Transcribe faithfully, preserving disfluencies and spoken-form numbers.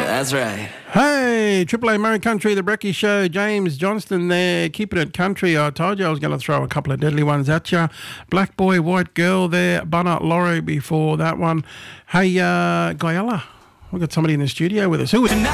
That's right. Hey, Triple A Murray Country, The Brekkie Show. James Johnston there, keeping it country. I told you I was going to throw a couple of deadly ones at you. Black Boy, White Girl there. Bunna Laurie before that one. Hey, uh, Guyella, we've got somebody in the studio with us. Who is